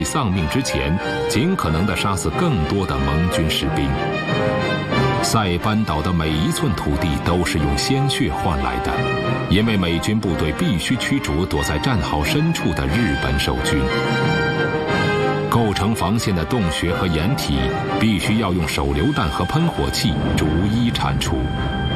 丧命之前，尽可能地杀死更多的盟军士兵。塞班岛的每一寸土地都是用鲜血换来的，因为美军部队必须驱逐躲在战壕深处的日本守军。构成防线的洞穴和掩体必须要用手榴弹和喷火器逐一铲除。